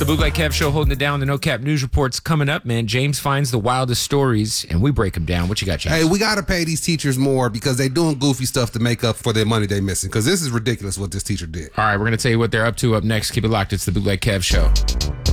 The Bootleg Kev Show holding it down. The No Cap News Report's coming up, man. James finds the wildest stories, and we break them down. What you got, James? Hey, we got to pay these teachers more because they doing goofy stuff to make up for their money they missing. Because this is ridiculous what this teacher did. All right, we're going to tell you what they're up to up next. Keep it locked. It's the Bootleg Kev Show.